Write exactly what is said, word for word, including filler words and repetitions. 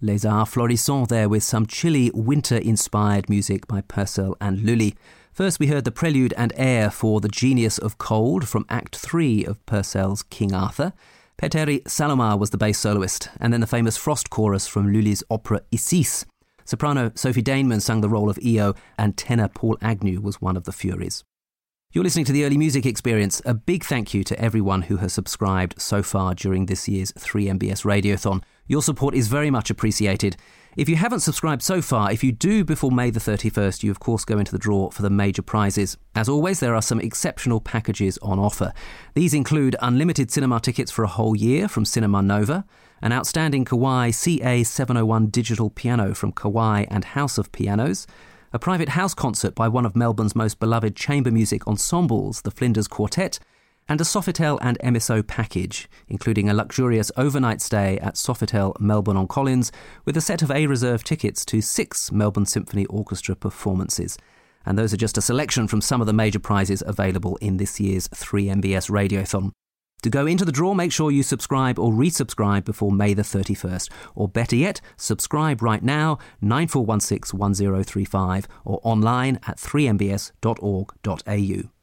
Les Arts Florissants there with some chilly winter-inspired music by Purcell and Lully. First we heard the prelude and air for The Genius of Cold from Act three of Purcell's King Arthur. Petteri Salomaa was the bass soloist, and then the famous Frost chorus from Lully's opera Isis. Soprano Sophie Daneman sang the role of Io, and tenor Paul Agnew was one of the Furies. You're listening to The Early Music Experience. A big thank you to everyone who has subscribed so far during this year's three M B S Radiothon. Your support is very much appreciated. If you haven't subscribed so far, if you do before May the thirty-first, you of course go into the draw for the major prizes. As always, there are some exceptional packages on offer. These include unlimited cinema tickets for a whole year from Cinema Nova, an outstanding Kawai C A seven oh one digital piano from Kawai and House of Pianos, a private house concert by one of Melbourne's most beloved chamber music ensembles, the Flinders Quartet, and a Sofitel and M S O package, including a luxurious overnight stay at Sofitel Melbourne on Collins with a set of A-reserve tickets to six Melbourne Symphony Orchestra performances. And those are just a selection from some of the major prizes available in this year's three M B S Radiothon. To go into the draw, make sure you subscribe or resubscribe before May the thirty-first. Or better yet, subscribe right now, nine four one six one zero three five, or online at three m b s dot org dot a u.